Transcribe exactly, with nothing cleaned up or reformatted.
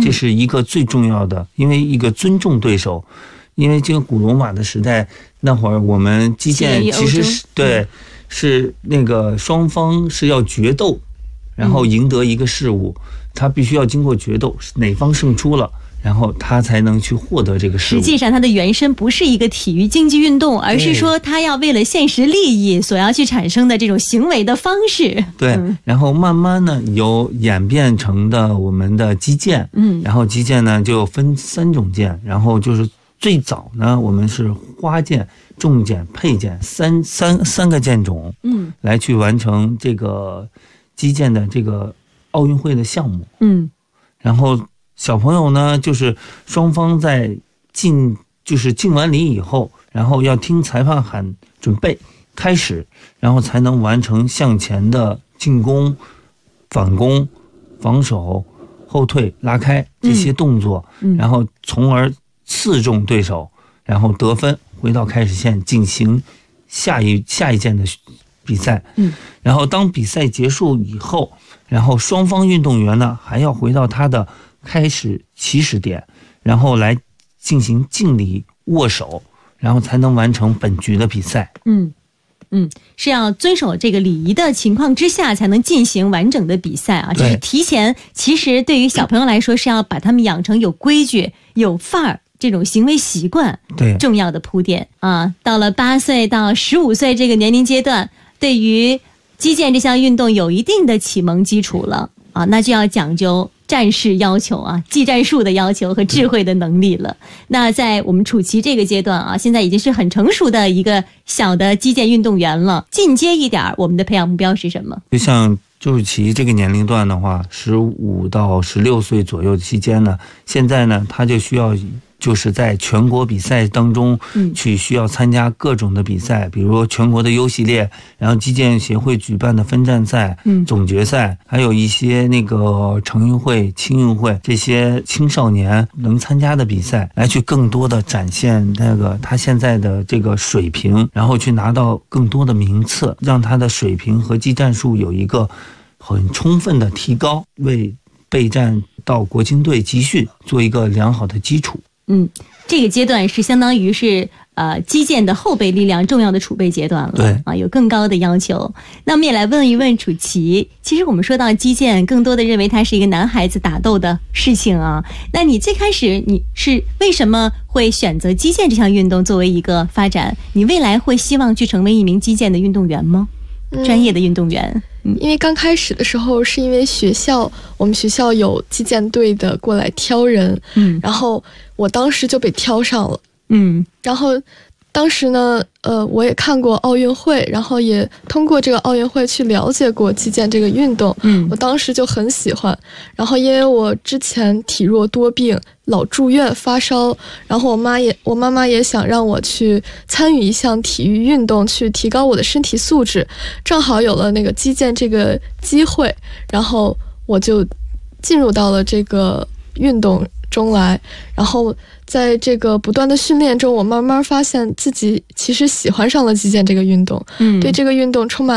这是一个最重要的，因为一个尊重对手。因为这个古罗马的时代，那会儿我们击剑其实是对，是那个双方是要决斗，然后赢得一个事物，他必须要经过决斗，哪方胜出了，然后他才能去获得这个事物。 实际上它的原身不是一个体育竞技运动，而是说他要为了现实利益所要去产生的这种行为的方式。 对，然后慢慢呢有演变成的我们的击剑，嗯，然后击剑呢就分三种剑，然后就是最早呢我们是花剑、重剑、佩剑三三三个剑种，嗯，来去完成这个击剑的这个奥运会的项目，嗯，然后小朋友呢，就是双方在进就是敬完礼以后，然后要听裁判喊准备开始，然后才能完成向前的进攻、反攻、防守、后退、拉开这些动作，嗯嗯、然后从而刺中对手，然后得分，回到开始线进行下一下一件的比赛。嗯，然后当比赛结束以后，然后双方运动员呢还要回到他的开始起始点，然后来进行敬礼、握手，然后才能完成本局的比赛。嗯嗯，是要遵守这个礼仪的情况之下才能进行完整的比赛啊。就是提前，其实对于小朋友来说是要把他们养成有规矩、有范儿这种行为习惯，对，重要的铺垫啊。到了八岁到十五岁这个年龄阶段，对于击剑这项运动有一定的启蒙基础了啊，那就要讲究战士要求啊，技战术的要求和智慧的能力了。那在我们楚奇这个阶段啊，现在已经是很成熟的一个小的击剑运动员了。进阶一点，我们的培养目标是什么？ 就像周楚奇这个年龄段的话，十五到十六岁左右期间呢，现在呢，他就需要就是在全国比赛当中去需要参加各种的比赛，嗯、比如全国的优系列，然后击剑协会举办的分站赛、嗯、总决赛，还有一些那个成运会、青运会这些青少年能参加的比赛，来去更多的展现那个他现在的这个水平，然后去拿到更多的名次，让他的水平和技战术有一个很充分的提高，为备战到国青队集训做一个良好的基础。 嗯，这个阶段是相当于是呃击剑的后备力量重要的储备阶段了，对啊，有更高的要求。那我们也来问一问楚奇，其实我们说到击剑，更多的认为它是一个男孩子打斗的事情啊。那你最开始你是为什么会选择击剑这项运动作为一个发展？你未来会希望去成为一名击剑的运动员吗？嗯、专业的运动员？ 嗯，因为刚开始的时候是因为学校，我们学校有击剑队的过来挑人，嗯，然后我当时就被挑上了，嗯，然后当时呢，呃，我也看过奥运会，然后也通过这个奥运会去了解过击剑这个运动，嗯，我当时就很喜欢。然后因为我之前体弱多病，老住院发烧，然后我妈也，我妈妈也想让我去参与一项体育运动，去提高我的身体素质。正好有了那个击剑这个机会，然后我就进入到了这个运动中来，然后在这个不断的训练中，我慢慢发现自己其实喜欢上了击剑这个运动，嗯，对这个运动充满